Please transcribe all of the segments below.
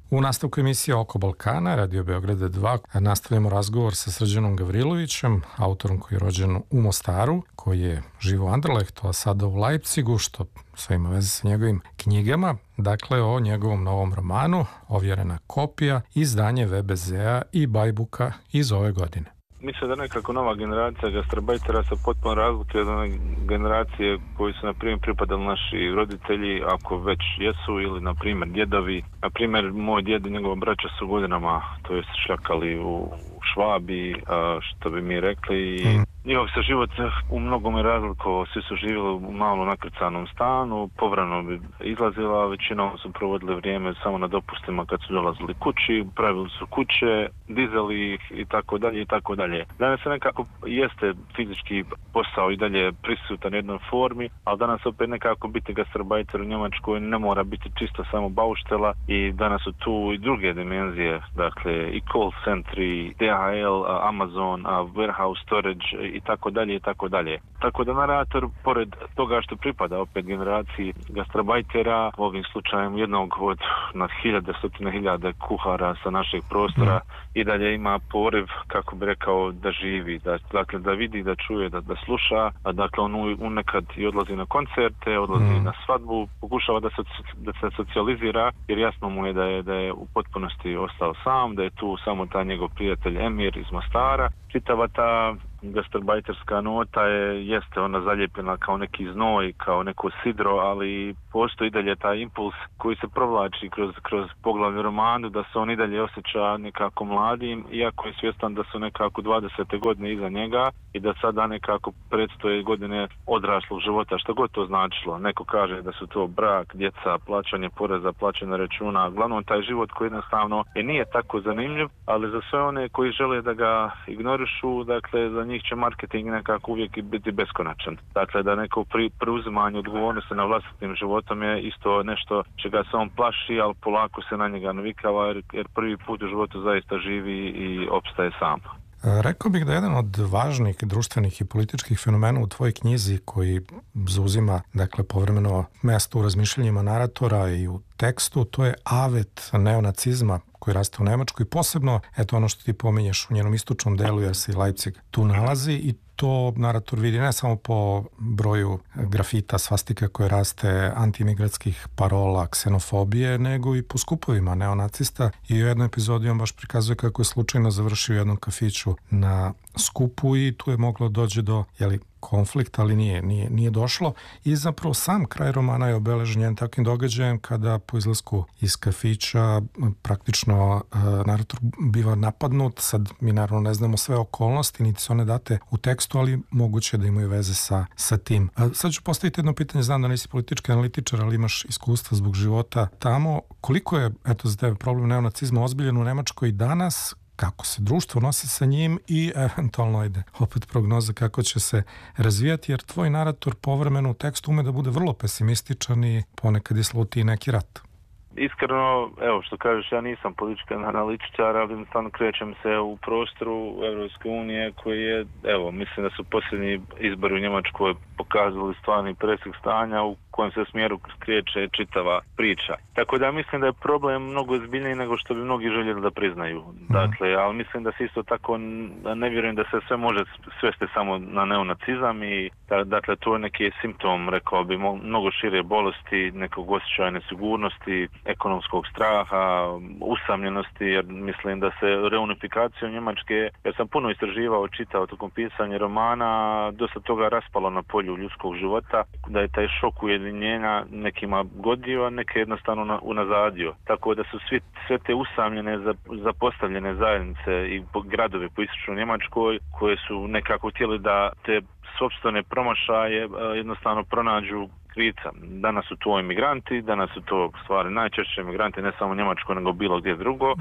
U nastavku emisije Oko Balkana, Radio Beograda 2, nastavljamo razgovor sa Srđanom Gavrilovićem, autorom koji je rođen u Mostaru, koji je živo u Anderlehtu, a sada u Leipzigu, što sve ima veze sa njegovim knjigama. Dakle, o njegovom novom romanu, Ovjerena kopija, izdanje VBZ-a i Bajbuka iz ove godine. Mislim da nekako nova generacija gastarbajtera se potpuno razlikuje od one generacije koji su, na primjer, pripadali naši roditelji, ako već jesu, ili, na primjer, djedovi. Na primjer, moj djed i njegova braća su godinama, to jest šljakali u Švabi, što bi mi rekli, i njihov se život u mnogome razlikovao. Svi su živjeli u malo nakrcanom stanu, povremeno bi izlazila, većinom su provodili vrijeme samo na dopustima kad su dolazili kući, pravili su kuće, dizali ih i tako dalje i tako dalje. Danas se nekako jeste fizički posao i dalje prisutan u jednoj formi, ali danas opet nekako biti gastarbajter u Njemačkoj ne mora biti čisto samo bauštela, i danas su tu i druge dimenzije, dakle i call centri, DHL, Amazon, warehouse storage i tako dalje i tako dalje. Tako da narator, pored toga što pripada opet generaciji gastarbajtera, u ovim slučajem jednog od na stotine hiljade kuhara sa našeg prostora, i dalje ima poriv, kako bi rekao, da živi, dakle da vidi, da čuje, da sluša, a dakle on nekad i odlazi na koncerte, odlazi na svadbu, pokušava da se socijalizira, jer jasno mu je da je u potpunosti ostao sam, da je tu samo taj njegov prijatelj Emir iz Mostara. Čitava ta gastarbajterska nota jeste ona zalijepljena kao neki znoj, kao neko sidro, ali postoji i dalje taj impuls koji se provlači kroz poglavlje romanu, da se on i dalje osjeća nekako mladim, iako je svjestan da su nekako 20. godine iza njega i da sada nekako predstoje godine odraslog života, što god to značilo. Neko kaže da su to brak, djeca, plaćanje poreza, plaćanje računa, uglavnom taj život koji jednostavno nije tako zanimljiv, ali za sve one koji žele da ga ignorišu, dakle za njih će marketing nekako uvijek biti beskonačan. Dakle, da neko preuzimanje odgovornosti na vlastitim životom je isto nešto čega se on plaši, ali polako se na njega navikava, jer prvi put u životu zaista živi i opstaje sam. Rekao bih da je jedan od važnih društvenih i političkih fenomena u tvojoj knjizi, koji zauzima, dakle, povremeno mesto u razmišljanjima naratora i u tekstu, to je avet neonacizma koji raste u Nemačkoj, posebno, eto ono što ti pominješ, u njenom istočnom delu, jer se Leipzig tu nalazi, i to narator vidi ne samo po broju grafita, svastika koje raste, antiimigratskih parola, ksenofobije, nego i po skupovima neonacista. I u jednoj epizodi on baš prikazuje kako je slučajno završio u jednom kafiću na skupu i tu je moglo doći do konflikt, ali nije došlo. I zapravo sam kraj romana je obeležen jednim takvim događajem kada po izlasku iz kafića praktično narator biva napadnut. Sad mi naravno ne znamo sve okolnosti, niti su one date u tekstu, ali moguće da imaju veze sa tim. Sad ću postaviti jedno pitanje, znam da nisi politički analitičar, ali imaš iskustva zbog života tamo. Koliko je, eto, za tebe problem neonacizma ozbiljan u Nemačkoj danas? Kako se društvo nosi sa njim i eventualno opet prognoza kako će se razvijati, jer tvoj narator povremeno u tekstu ume da bude vrlo pesimističan i ponekad je sluti neki rat. Iskreno, evo što kažeš, ja nisam politički analitičar, ali jednostavno krećem se u prostoru Europske unije koji je, evo, mislim da su posljednji izbori u Njemačkoj pokazali stvarni presjek stanja u kojem se smjeru kreće čitava priča. Tako da mislim da je problem mnogo ozbiljniji nego što bi mnogi željeli da priznaju. Dakle, ali mislim da se isto tako, ne vjerujem da se sve može svesti samo na neonacizam i dakle to je neki simptom, rekao bi, mnogo šire bolesti, nekog osjećaja nesigurnosti, ekonomskog straha, usamljenosti, jer mislim da se reunifikacijom Njemačke, jer sam puno istraživao, čitao tokom pisanja romana, dosta toga raspalo na polju ljudskog života, da je taj šok ujedinjenja nekima godio, a neke jednostavno unazadio. Tako da su sve te usamljene, zapostavljene zajednice i gradovi po istočnoj Njemačkoj, koje su nekako htjeli da te sopstvene promašaje jednostavno pronađu krivica. Danas su to imigranti, danas su to stvari najčešće imigranti, ne samo Njemačko, nego bilo gdje drugo,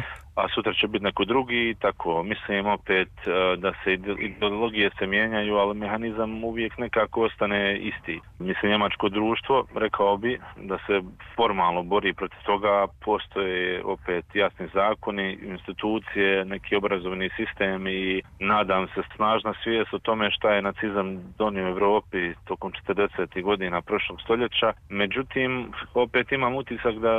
a sutra će biti neko drugi, tako mislim opet da se ideologije se mijenjaju, ali mehanizam uvijek nekako ostane isti. Mislim, njemačko društvo, rekao bi, da se formalno bori protiv toga, postoje opet jasni zakoni, institucije, neki obrazovni sistem i nadam se snažna svijest o tome šta je nacizam donio u Europi tokom 40. godina prošlog stoljeća. Međutim, opet imam utisak da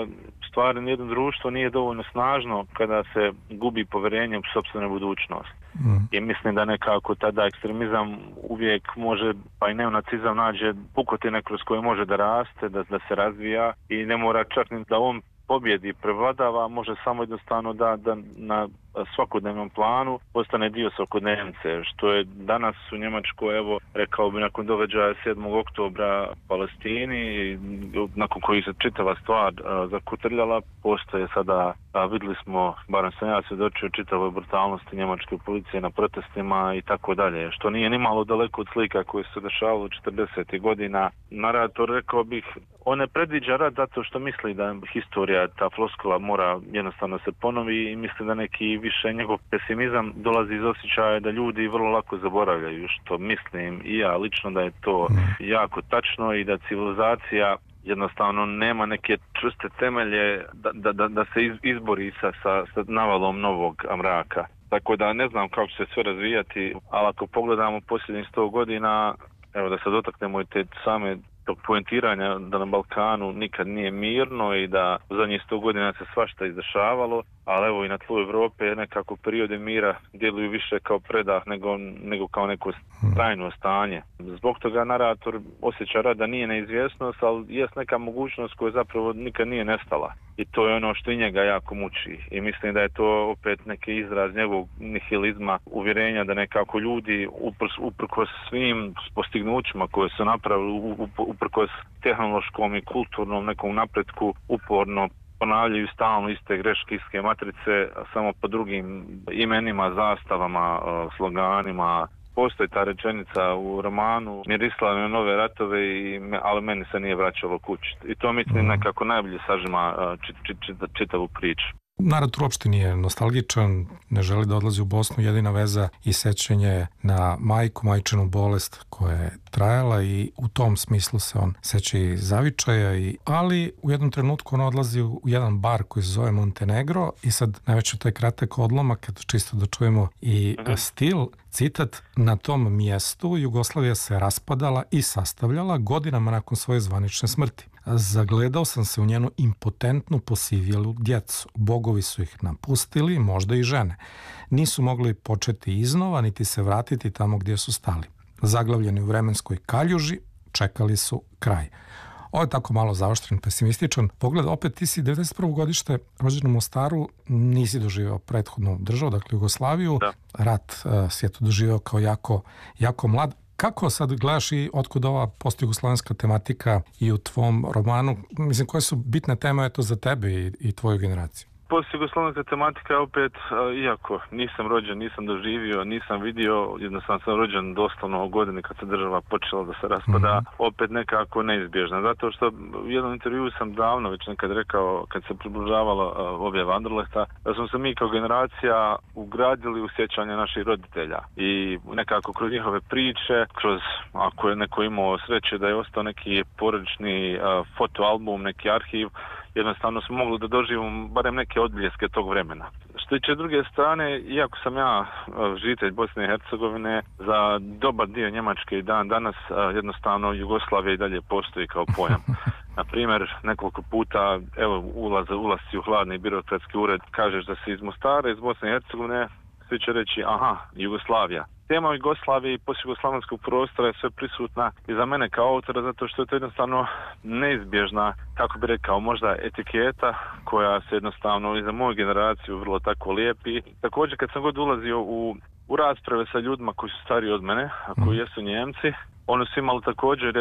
stvari nijedno društvo nije dovoljno snažno kada se gubi povjerenje u sopstvenu budućnost. I mislim da nekako tada ekstremizam uvijek može, pa i neonacizam nađe pukotine kroz koje može da raste, da se razvija i ne mora čak ni da on pobjedi, prevladava, može samo jednostavno da na svakodnevnom planu postane dio svakodnevnice, što je danas u Njemačkoj, evo, rekao bi nakon događaja 7. oktobra u Palestini, nakon koji se čitava stvar zakutrljala, postoje sada, vidjeli smo, barem sam ja svjedočio čitavoj brutalnosti njemačke policije na protestima i tako dalje, što nije ni malo daleko od slika koje se dešavalo 40. godina. Narator, rekao bih, on ne predviđa rat zato što misli da historija, ta floskula mora jednostavno se ponovi i misli da neki više njegov pesimizam dolazi iz osjećaja da ljudi vrlo lako zaboravljaju, što mislim i ja lično da je to jako tačno i da civilizacija jednostavno nema neke čvrste temelje da se izbori sa navalom novog mraka. Tako da ne znam kako će se sve razvijati, ali ako pogledamo posljednjih 100 godina, evo da se dotaknemo i te same tog poentiranja da na Balkanu nikad nije mirno i da u zadnjih 100 godina se svašta izdešavalo, ali evo i na tlu Evrope nekako periode mira djeluju više kao predah nego kao neko trajno stanje. Zbog toga narator osjeća rad da nije neizvjesnost, ali jest neka mogućnost koja zapravo nikad nije nestala. I to je ono što i njega jako muči. I mislim da je to opet neki izraz njegovog nihilizma, uvjerenja da nekako ljudi uprkos svim postignućima koje su napravili, uprkos tehnološkom i kulturnom nekom napretku, uporno ponavljaju stalno iste greške, iste matrice, samo po drugim imenima, zastavama, sloganima. Postoji ta rečenica u romanu, mirisla na nove ratove, ali meni se nije vraćalo kući. I to mislim nekako najbolje sažima čitavu priču. Narator uopšte nije nostalgičan, ne želi da odlazi u Bosnu, jedina veza i sećanje na majčinu bolest koja je trajala i u tom smislu se on seća i zavičaja, ali u jednom trenutku on odlazi u jedan bar koji se zove Montenegro i sad najveće to je kratak odlomak, čisto da čujemo i stil, citat: na tom mjestu Jugoslavija se raspadala i sastavljala godinama nakon svoje zvanične smrti. Zagledao sam se u njenu impotentnu posivjelu djecu. Bogovi su ih napustili, možda i žene. Nisu mogli početi iznova, niti se vratiti tamo gdje su stali. Zaglavljeni u vremenskoj kaljuži, čekali su kraj. Ovo je tako malo zaoštren, pesimističan pogled. Opet ti si 91. godište, rođen u Mostaru, nisi doživao prethodnu državu, dakle Jugoslaviju. Da. Rat si je to doživao kao jako mlad. Kako sad gledaš i otkud ova postjugoslovenska tematika i u tvom romanu? Mislim, koje su bitne teme za tebe i tvoju generaciju? Postjugoslovenska tematika je opet, iako nisam rođen, nisam doživio, nisam vidio, jednostavno sam rođen doslovno u godini kad se država počela da se raspada, opet nekako neizbježna. Zato što u jednom intervju sam davno već nekad rekao, kad se približavala objava Anderlehta, da smo se mi kao generacija ugradili u sjećanje naših roditelja i nekako kroz njihove priče, kroz, ako je neko imao sreće da je ostao neki porodični fotoalbum, neki arhiv, jednostavno smo mogli da doživimo barem neke odbljeske tog vremena. Što tiče druge strane, iako sam ja žitelj Bosne i Hercegovine, za dobar dio Njemačke i danas jednostavno Jugoslavija i dalje postoji kao pojam. Na primjer, nekoliko puta, evo, ulasci u hladni birokratski ured, kažeš da si iz Mostara, iz Bosne i Hercegovine, svi će reći, aha, Jugoslavija. Tema Jugoslavije i postjugoslavenskog prostora je sve prisutna i za mene kao autora, zato što je to jednostavno neizbježna, kako bi rekao, možda etiketa koja se jednostavno i za moju generaciju vrlo tako lijepi. Također kad sam god ulazio u rasprave sa ljudima koji su stariji od mene, a koji jesu Njemci, oni su imali također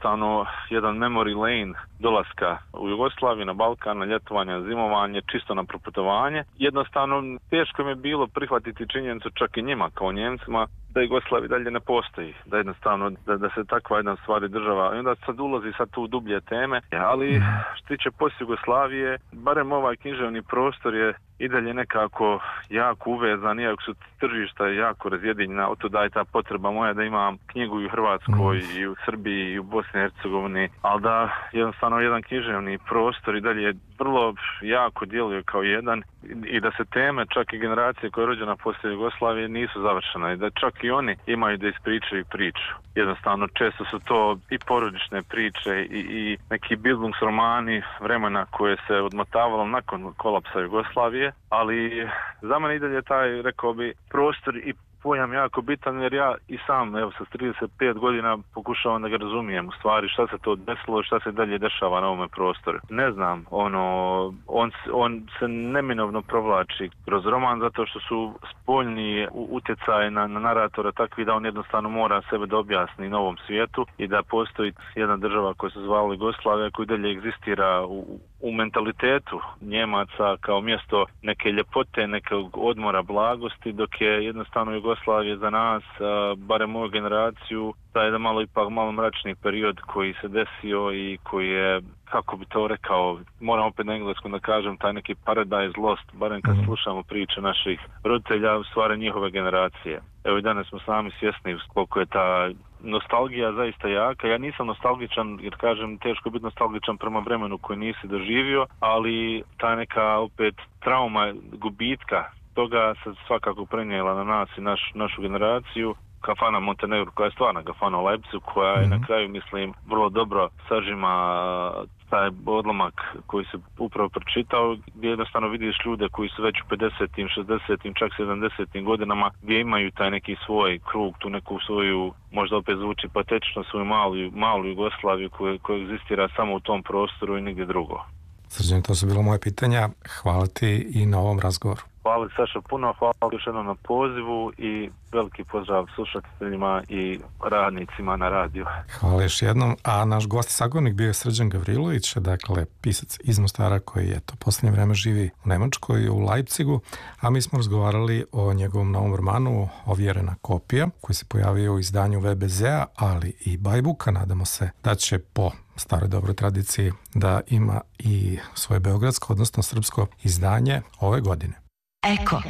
jedan memory lane dolaska u Jugoslaviju, na Balkan, na ljetovanje, na zimovanje, čisto na proputovanje. Jednostavno, teško mi je bilo prihvatiti činjenicu čak i njima kao Njemcima da Jugoslavija dalje ne postoji, da jednostavno da se takva jedna stvari država, i onda sad ulazi sad tu dublje teme, ali što tiče post Jugoslavije, barem ovaj književni prostor je i dalje nekako jako uvezan, iako su tržišta jako razjedinjena, otuda je ta potreba moja da imam knjigu i u Hrvatskoj i u Srbiji i u Bosni i Hercegovini, ali da jednostavno jedan književni prostor i dalje vrlo jako djeluje kao jedan i da se teme, čak i generacije koja je rođena poslije Jugoslavije, nisu završene i da čak i oni imaju da ispričaju priču. Jednostavno često su to i porodične priče i neki bildungsromani vremena koje se odmotavalo nakon kolapsa Jugoslavije, ali za mene i dalje taj, rekao bi, prostor i pojam jako bitan, jer ja i sam, evo, sa 35 godina pokušavam da ga razumijem u stvari šta se to desilo, šta se dalje dešava na ovome prostoru. Ne znam, on se neminovno provlači kroz roman zato što su spoljni utjecaje na naratora takvi da on jednostavno mora sebe da objasni novom svijetu i da postoji jedna država koja se zvala Jugoslavija koja dalje egzistira u mentalitetu Njemaca kao mjesto neke ljepote, nekog odmora, blagosti, dok je jednostavno Jugoslavija za nas, barem moju generaciju, taj jedan malo mračni period koji se desio i koji je, kako bi to rekao, moram opet na engleskom da kažem, taj neki paradise lost, barem kad slušamo priče naših roditelja, u stvari njihove generacije. Evo i danas smo sami svjesni koliko je ta nostalgija zaista jaka. Ja nisam nostalgičan, jer kažem, teško je biti nostalgičan prema vremenu koji nisi doživio, ali ta neka opet trauma gubitka toga se svakako prenijela na nas i našu generaciju. Kafana Montenegro, koja je stvarna kafana u Leipzigu, koja je na kraju, mislim, vrlo dobro sažima taj odlomak koji se upravo pročitao, gdje jednostavno vidiš ljude koji su već u 50-im, 60-im, čak 70-im godinama, gdje imaju taj neki svoj krug, tu neku svoju, možda opet zvuči patetično, svoju malu Jugoslaviju koja egzistira samo u tom prostoru i nigdje drugo. Srđan, to su bilo moje pitanja. Hvala ti i na ovom razgovoru. Hvala Saša puno, hvala još jednom na pozivu i veliki pozdrav slušateljima i radnicima na radiju. Hvala još jednom, a naš gost i sagovornik bio je Srđan Gavrilović, dakle pisac iz Mostara koji posljednje vreme živi u Nemačkoj, u Leipzigu, a mi smo razgovarali o njegovom novom romanu Ovjerena kopija, koji se pojavio u izdanju VBZ-a, ali i Bajbuka. Nadamo se da će po staroj dobroj tradiciji da ima i svoje beogradsko, odnosno srpsko izdanje ove godine. Eko.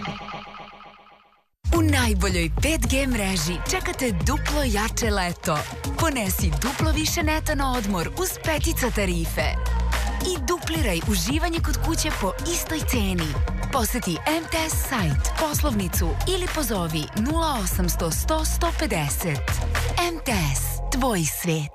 U najboljoj 5G mreži čekate duplo jače leto. Ponesi duplo više neto na odmor uz petica tarife. I dupliraj uživanje kod kuće po istoj ceni. Poseti MTS sajt, poslovnicu ili pozovi 0800 100 150. MTS, tvoj svet.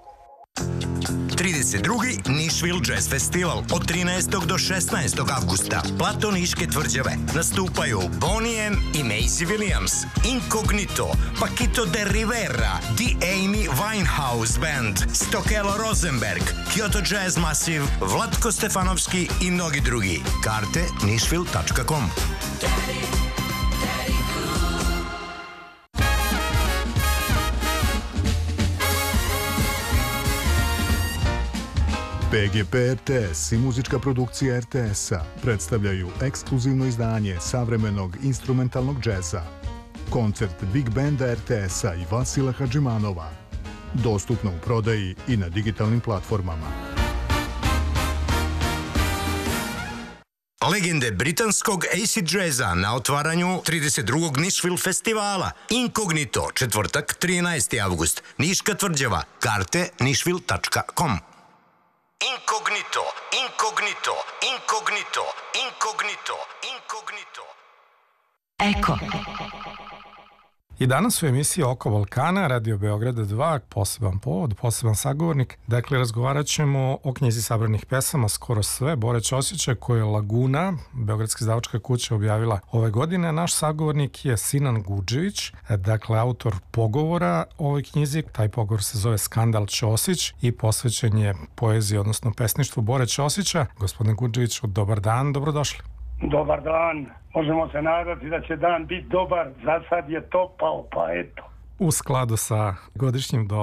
32. Nišvil Jazz Festival od 13. do 16. avgusta. Plato Niške tvrđave. Nastupaju Bonnie M i Maisie Williams, Incognito, Paquito de Rivera, The Amy Winehouse Band, Stokelo Rosenberg, Kyoto Jazz Massive, Vlatko Stefanovski i mnogi drugi. Karte nišvil.com. PGP RTS i muzička produkcija RTS-a predstavljaju ekskluzivno izdanje savremenog instrumentalnog džeza. Koncert Big Banda RTS-a i Vasila Hadžimanova. Dostupno u prodaji i na digitalnim platformama. Legende britanskog acid jazza na otvaranju 32. Nišvil festivala. Incognito, četvrtak, 13. avgust. Niška tvrđava. Karte nišvil.com. Incognito, incognito, incognito, incognito, incognito. Eko. I danas u emisiji Oko Balkana, Radio Beograda 2, poseban povod, poseban sagovornik. Dakle, razgovarat ćemo o knjizi sabranih pesama Skoro sve, Bore Ćosića, koju je Laguna, beogradska izdavačka kuća, objavila ove godine. Naš sagovornik je Sinan Gudžević, dakle, autor pogovora o ovoj knjizi. Taj pogovor se zove Skandal Ćosić i posvećen je poeziji, odnosno pesništvu Bore Ćosića. Gospodine Gudževiću, dobar dan, dobrodošli. Dobar dan, možemo se nadati da će dan biti dobar, za sad je topao, pa eto. U skladu sa godišnjim dobom.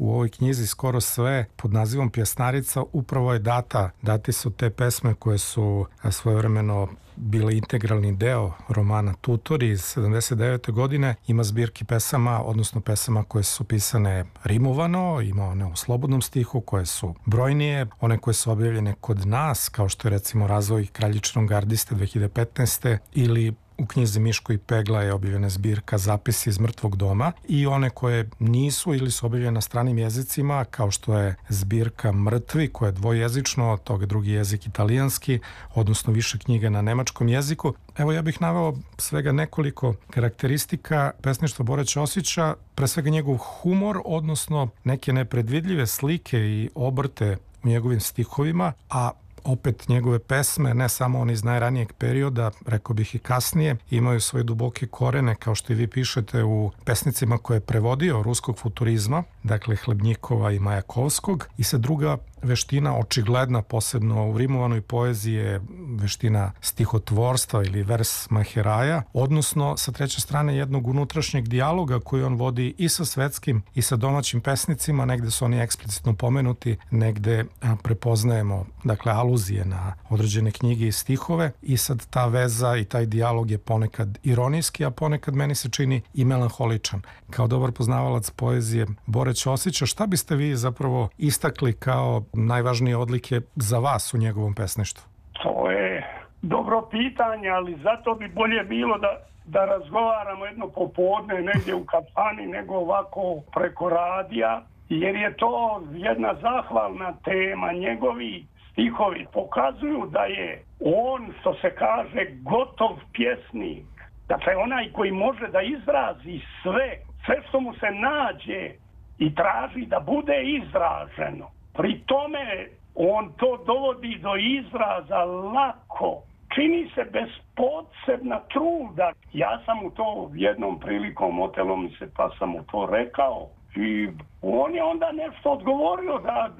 u ovoj knjizi skoro sve pod nazivom Pjesnarica upravo je dati su te pesme koje su svojevremeno bile integralni deo romana Tutori iz 79. godine. Ima zbirki pesama, odnosno pesama koje su pisane rimovano, ima one u slobodnom stihu koje su brojnije, one koje su objavljene kod nas, kao što je recimo Razvoj kraljičinog gardiste 2015. ili u knjizi Miško i Pegla je objavljena zbirka Zapisi iz mrtvog doma i one koje nisu ili su objavljene na stranim jezicima, kao što je zbirka Mrtvi, koja je dvojezično, od toga drugi jezik italijanski, odnosno više knjiga na nemačkom jeziku. Evo, ja bih naveo svega nekoliko karakteristika pesništva Bore Ćosića, pre svega njegov humor, odnosno neke nepredvidljive slike i obrte u njegovim stihovima, a opet njegove pesme, ne samo one iz najranijeg perioda, rekao bih i kasnije, imaju svoje duboke korene, kao što i vi pišete u pesnicima koje je prevodio ruskog futurizma, dakle Hlebnjikova i Majakovskog, i sa druga veština očigledna, posebno u rimovanoj poeziji, je veština stihotvorstva ili vers maheraja, odnosno sa treće strane jednog unutrašnjeg dijaloga koji on vodi i sa svetskim i sa domaćim pesnicima, negde su oni eksplicitno pomenuti, negde prepoznajemo, dakle, aluzije na određene knjige i stihove, i sad ta veza i taj dijalog je ponekad ironijski, a ponekad meni se čini i melanholičan. Kao dobar poznavalac poezije Bore Ćosića, šta biste vi zapravo istakli kao najvažnije odlike za vas u njegovom pesništvu? To je dobro pitanje, ali zato bi bolje bilo da razgovaramo jedno popodne negdje u kafani nego ovako preko radija, jer je to jedna zahvalna tema. Njegovi stihovi pokazuju da je on, što se kaže, gotov pjesnik. Dakle, onaj koji može da izrazi sve što mu se nađe i traži da bude izraženo. Pri tome on to dovodi do izraza lako, čini se bez posebna truda. Ja sam u to jednom prilikom, otelo mi se pa sam mu to rekao, i on je onda nešto odgovorio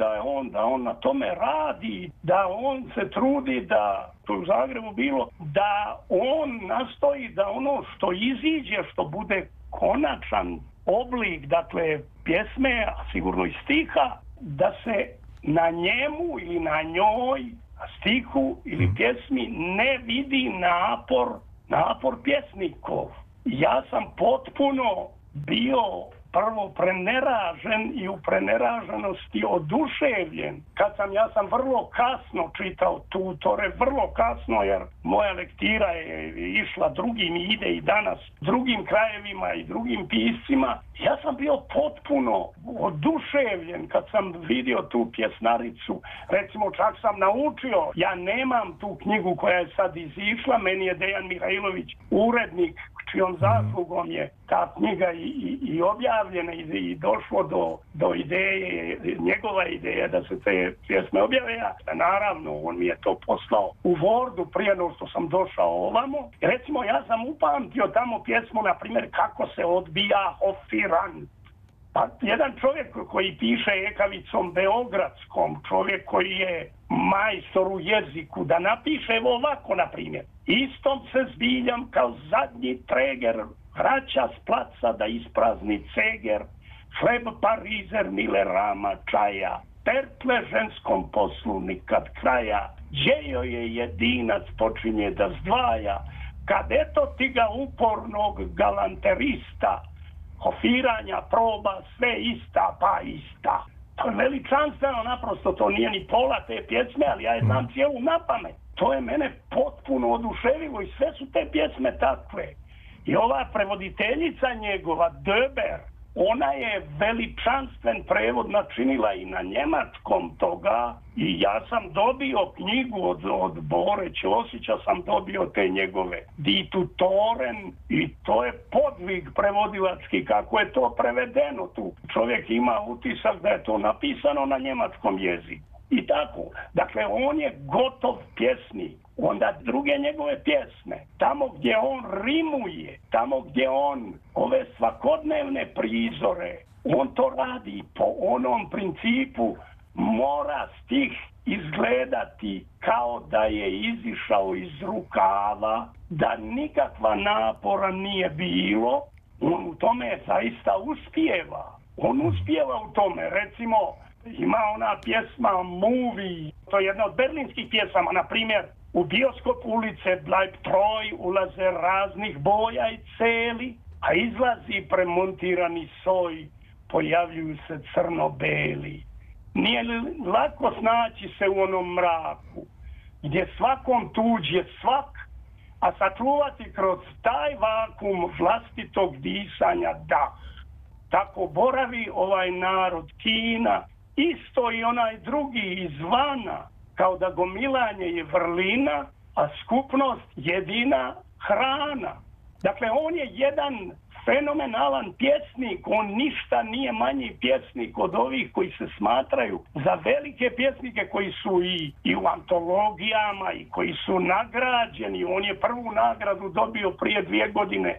da on na tome radi, da on se trudi, da to u Zagrebu bilo, da on nastoji da ono što iziđe, što bude konačan oblik, dakle, pjesme, a sigurno i stiha, da se na njemu ili na njoj, stihu ili pjesmi ne vidi napor pjesnikov. Ja sam potpuno bio prvo preneražen i u preneraženosti oduševljen. Ja sam vrlo kasno čitao Tutore, vrlo kasno, jer moja lektira je išla drugim i ide i danas drugim krajevima i drugim piscima. Ja sam bio potpuno oduševljen kad sam vidio tu pjesnaricu. Recimo, čak sam naučio, ja nemam tu knjigu koja je sad izišla, meni je Dejan Mihajlović urednik, čijom zaslugom je ta knjiga i objavljena i došlo do ideje, njegova ideja da se te pjesme objave. Naravno, on mi je to poslao u Wordu prije no što sam došao ovamo. Recimo, ja sam upamtio tamo pjesmu, na primjer, Kako se odbija Hofirant. Pa jedan čovjek koji piše ekavicom beogradskom, čovjek koji je majstor u jeziku, da napiše ovako, na primjer: istom se zbiljam kao zadnji treger, vraća s placa da isprazni ceger, hleb parizer, mile rama čaja, tertle ženskom poslu nikad kraja, gdje joj je jedinac počinje da zdvaja, kad eto ti ga upornog galanterista, hofiranja proba sve ista pa ista. To je veličanstveno, naprosto, to nije ni pola te pjesme, ali ja je znam cijelu napamet. To je mene potpuno oduševilo i sve su te pjesme takve. I ova prevoditeljica njegova, Döber, ona je veličanstven prevod načinila i na njemačkom toga, i ja sam dobio knjigu od Bore Ćosića, sam dobio te njegove Die Tutoren, i to je podvig prevodilački kako je to prevedeno tu. Čovjek ima utisak da je to napisano na njemačkom jeziku. I tako. Dakle, on je gotov pjesnik. Onda druge njegove pjesme, tamo gdje on rimuje, tamo gdje on ove svakodnevne prizore, on to radi po onom principu: mora stih izgledati kao da je izišao iz rukava, da nikakva napora nije bilo. On u tome zaista uspijeva. On uspijeva u tome. Recimo, ima ona pjesma Movie, to je jedna od berlinskih pjesama, na primjer, u bioskop ulice Bleib treu ulaze raznih boja i celi, a izlazi premontirani soj, pojavljuju se crno-beli. Nije li lako snaći se u onom mraku, gdje svakom tuđ je svak, a sačuvati kroz taj vakum vlastitog disanja dah. Tako boravi ovaj narod Kina, isto i onaj drugi izvana, kao da gomilanje je vrlina, a skupnost jedina hrana. Dakle, on je jedan fenomenalan pjesnik, on ništa nije manji pjesnik od ovih koji se smatraju za velike pjesnike, koji su i u antologijama i koji su nagrađeni. On je prvu nagradu dobio prije 2 godine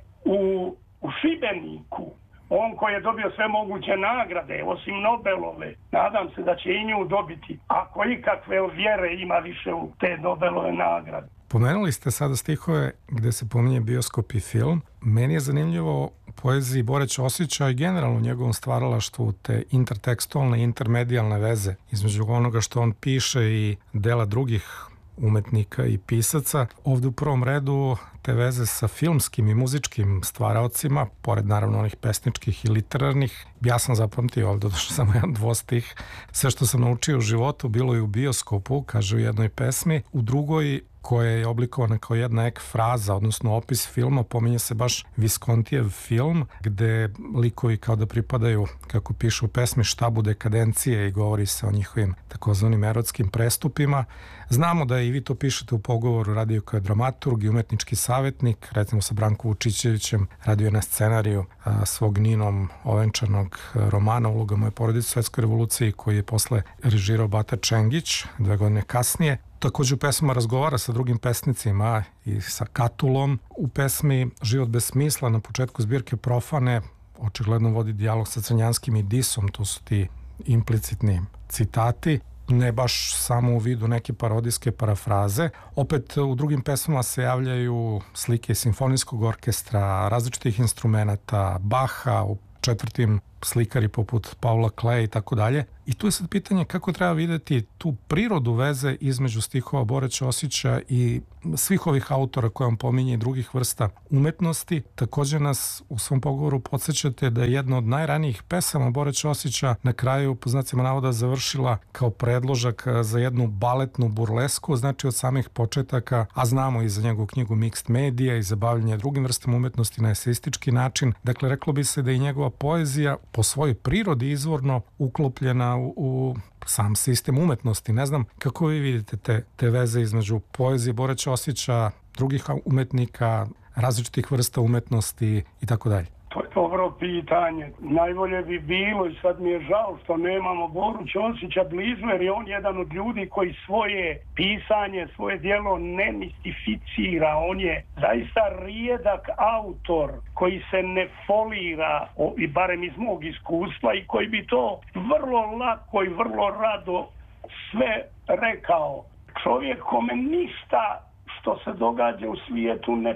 u Šibeniku. On koji je dobio sve moguće nagrade, osim Nobelove. Nadam se da će i nju dobiti, ako ikakve vjere ima više u te Nobelove nagrade. Pomenuli ste sada stihove gde se pominje bioskop i film. Meni je zanimljivo u poeziji Bore Ćosića i generalno u njegovom stvaralaštvu te intertekstualne i intermedijalne veze između onoga što on piše i dela drugih umetnika i pisaca. Ovde u prvom redu te veze sa filmskim i muzičkim stvaraocima, pored naravno onih pesničkih i literarnih. Ja sam zapamtio ovde došao samo jedan dvostih. Sve što sam naučio u životu bilo je u bioskopu, kaže u jednoj pesmi. U drugoj, koja je oblikovana kao jedna fraza, odnosno opis filma, pominje se baš Viscontijev film, gde likovi kao da pripadaju, kako pišu u pesmi, štabu dekadencije i govori se o njihovim takozvanim erotskim prestupima. Znamo da i vi to pišete u pogovoru, radio kao dramaturg i umetnički savjetnik, recimo sa Brankom Vučićevićem, radio je na scenariju svog Ninom ovenčanog romana Uloga moje porodice u Svetskoj revoluciji, koji je posle režirao Bata Čengić 2 godine kasnije. Također u pesmama razgovara sa drugim pesnicima i sa Katulom. U pesmi Život bez smisla na početku zbirke Profane očigledno vodi dijalog sa Crnjanskim i Disom, to su ti implicitni citati, ne baš samo u vidu neke parodijske parafraze. Opet u drugim pesmama se javljaju slike simfonijskog orkestra, različitih instrumenata, Baha, u četvrtim slikari poput Paula Kleja i tako dalje. I tu je sad pitanje kako treba videti tu prirodu veze između stihova Bore Ćosića i svih ovih autora koje on pominje i drugih vrsta umetnosti. Također nas u svom pogovoru podsjećate da je jedna od najranijih pesama Bore Ćosića na kraju, po znacima navoda, završila kao predložak za jednu baletnu burlesku, znači od samih početaka, a znamo i za njegovu knjigu Mixed Media i za bavljanje drugim vrstama umetnosti na eseistički način. Dakle, reklo bi se da je njegova poezija po svojoj prirodi izvorno uklopljena u sam sistem umetnosti. Ne znam kako vi vidite te veze između poezije Bore Ćosića, drugih umetnika, različitih vrsta umetnosti i tako dalje. To je dobro pitanje. Najbolje bi bilo, i sad mi je žao što nemamo Boru Ćosića blizu, jer je on jedan od ljudi koji svoje pisanje, svoje djelo ne mistificira. On je zaista rijedak autor koji se ne folira, i barem iz mog iskustva, i koji bi to vrlo lako i vrlo rado sve rekao. Čovjek kome ništa što se događa u svijetu ne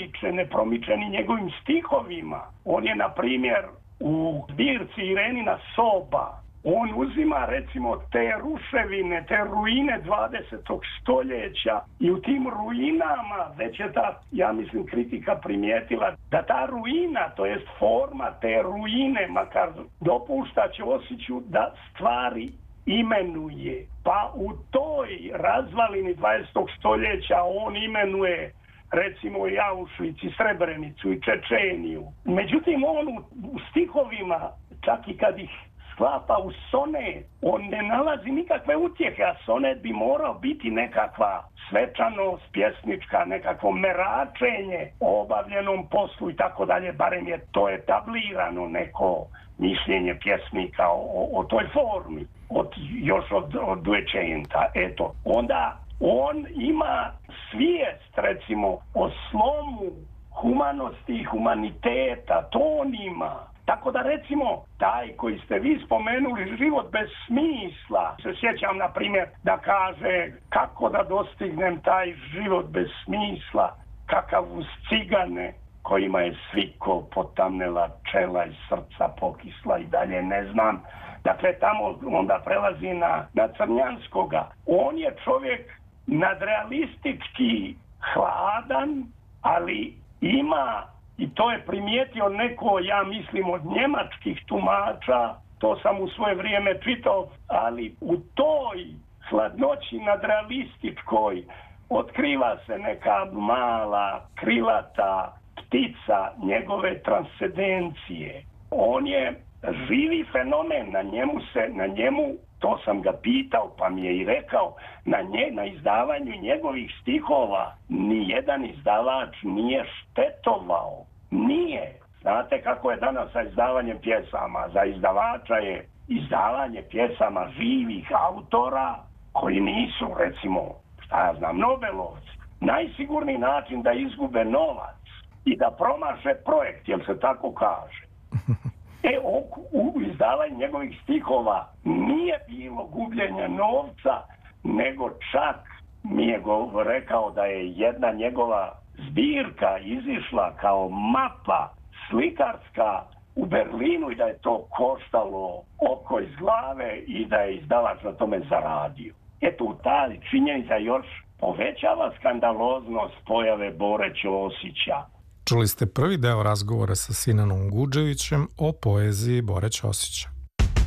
promiče ni njegovim stihovima. On je, na primjer, u zbirci Irenina soba, on uzima recimo te ruševine, te ruine 20. stoljeća i u tim ruinama već je ta, ja mislim, kritika primijetila da ta ruina, to jest forma te ruine, makar dopušta Ćosiću da stvari imenuje. Pa u toj razvalini 20. stoljeća on imenuje recimo i Auschwitz i Srebrenicu i Čečeniju. Međutim, on u stihovima, čak i kad ih sklapa u sonet, on ne nalazi nikakve utjehe, a sonet bi morao biti nekakva svečanost pjesnička, nekakvo meračenje o obavljenom poslu i tako dalje, barem je to etablirano neko mišljenje pjesnika o toj formi, još od Duečenta. Eto, onda on ima svijest, recimo, o slomu humanosti i humaniteta, to on ima. Tako da, recimo, taj koji ste vi spomenuli, Život bez smisla, se sjećam, na primjer, da kaže kako da dostignem taj život bez smisla, kakav uz cigane kojima je sviko potamnela čela i srca pokisla i dalje ne znam. Dakle, tamo onda prelazi na Crnjanskoga. On je čovjek nadrealistički hladan, ali ima, i to je primijetio neko, ja mislim, od njemačkih tumača, to sam u svoje vrijeme čitao, ali u toj hladnoći nadrealističkoj otkriva se neka mala krilata ptica njegove transcendencije. On je živi fenomen, na njemu, to sam ga pitao pa mi je i rekao, na izdavanju njegovih stihova nijedan izdavač nije štetovao. Nije. Znate kako je danas sa izdavanjem pjesama? Za izdavača je izdavanje pjesama živih autora koji nisu, recimo, šta ja znam, Nobelovci. Najsigurniji način da izgube novac i da promaše projekt, jel se tako kaže. U izdavanju njegovih stihova nije bilo gubljenja novca, nego čak mi je rekao da je jedna njegova zbirka izišla kao mapa slikarska u Berlinu i da je to koštalo oko iz glave i da je izdavač na tome zaradio. Eto, ta činjenica još povećava skandaloznost pojave Bore Ćosića. Čuli ste prvi deo razgovora sa Sinanom Gudževićem o poeziji Bore Ćosića.